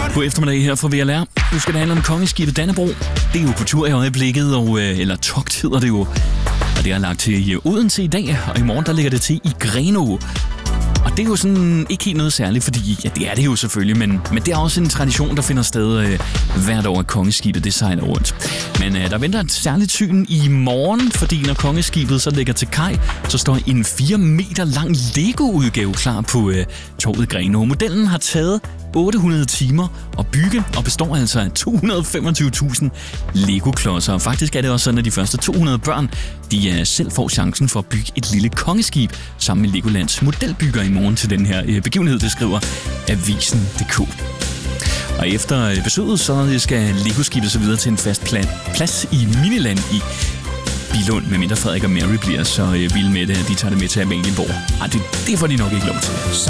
God eftermiddag her fra VLR. Nu skal det handle om kongeskibet Dannebrog. Det er jo på tur i øjeblikket, eller togt hedder det jo. Og det er lagt til Odense i dag, og i morgen der ligger det til i Grenaa. Og det er jo sådan ikke helt noget særligt, fordi ja, det er det jo selvfølgelig, men det er også en tradition, der finder sted hvert år, at kongeskibet det sejler rundt. Men der venter et særligt syn i morgen, fordi når kongeskibet så ligger til kaj, så står en 4 meter lang Lego-udgave klar på torvet Grenaa. Modellen har taget 800 timer at bygge, og består altså af 225.000 Lego-klodser. Og faktisk er det også sådan, at de første 200 børn, de selv får chancen for at bygge et lille kongeskib sammen med Legolands modelbygger i morgen til den her begivenhed, det skriver Avisen.dk. Og efter besøget, så skal Lego-skibet så videre til en fast plads i Miniland i Billund, medmindre Frederik og Mary bliver så vilde med det, at de tager det med til Amalienborg. Det får de nok ikke lov til.